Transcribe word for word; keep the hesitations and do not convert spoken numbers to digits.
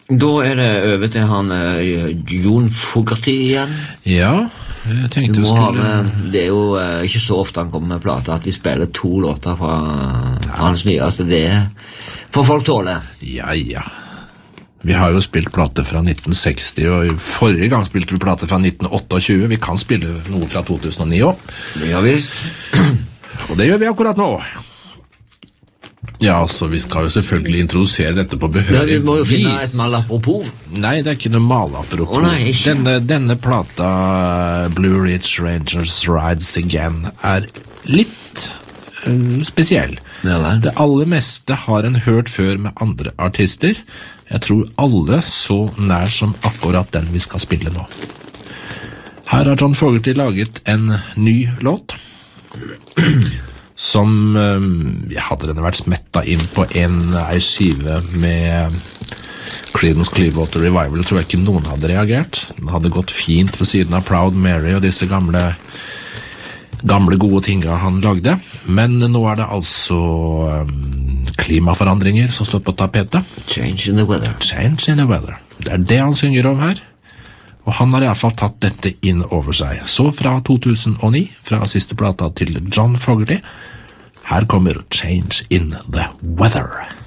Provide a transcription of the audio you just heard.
Da er det over til han uh, John Fogerty igjen. Ja, jeg tenkte vi skulle... Med, det er jo uh, ikke så ofte han kommer med plate at vi spiller to låter fra, fra hans nyeste. Det får folk tåle. Ja, ja. Vi har jo spilt plate fra nitten seksti, og forrige gang spilte vi plate fra nitten tjueåtte. Vi kan spille noe fra to tusen og ni også. Ja, visst. Og det gjør vi akkurat nå. Ja, så vi skal jo selvfølgelig introdusere dette på behørig vis. Ja, vi må jo finne et malapropos. Nei, det er ikke noe malapropos. Å nei, ikke. Denne, denne plata, Blue Ridge Rangers Rides Again, er litt um, spesiell. Ja, vel. Det aller meste har en hørt før med andre artister. Jeg tror alle så nær som akkurat den vi skal spille nå. Her har John Fogerty laget en ny låt som jeg hadde denne vært smettet inn på en ei skive med Creedence Clearwater Revival, tror jeg ikke noen hadde reagert. Den hadde gått fint ved siden av Proud Mary og disse gamle gamle gode tinga han lagde. Men nå er det altså um, klimaforandringer som står på tapetet. Change in the weather. Change in the weather. Det er det han synger om her. Og han har i hvert fall tatt dette inn over seg. Så fra to tusen og ni, fra siste plata til John Fogerty, her kommer Change in the Weather.